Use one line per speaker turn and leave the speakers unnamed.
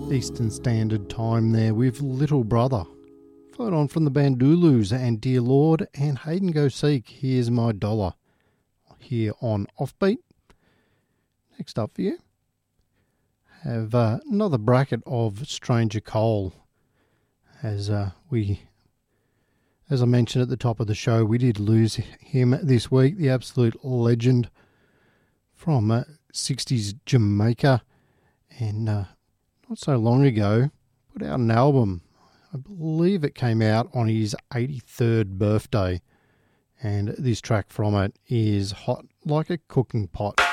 Eastern Standard Time there with Little Brother. Followed on from the Bandulus and Dear Lord and Hayden Go Seek, Here's My Dollar, here on Offbeat. Next up for you, have another bracket of Stranger Cole. As I mentioned at the top of the show, we did lose him this week, the absolute legend from 60s Jamaica, and not so long ago put out an album. I believe it came out on his 83rd birthday, and this track from it is Hot Like a Cooking Pot.